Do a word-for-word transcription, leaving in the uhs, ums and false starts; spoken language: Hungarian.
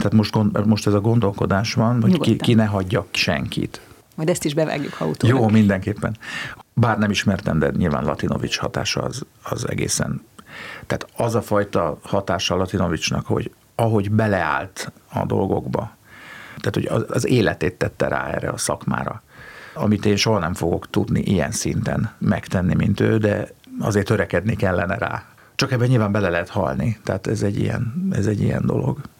tehát most, gond, most ez a gondolkodás van, hogy ki, ki ne hagyjak senkit. Majd ezt is bevágjuk, ha utólag. Jó, mindenképpen. Bár nem ismertem, de nyilván Latinovics hatása az, az egészen... Tehát az a fajta hatása Latinovicsnak, hogy ahogy beleállt a dolgokba, tehát hogy az, az életét tette rá erre a szakmára, amit én soha nem fogok tudni ilyen szinten megtenni, mint ő, de azért törekedni kellene rá. Csak ebben nyilván bele lehet halni, tehát ez egy ilyen, ez egy ilyen dolog.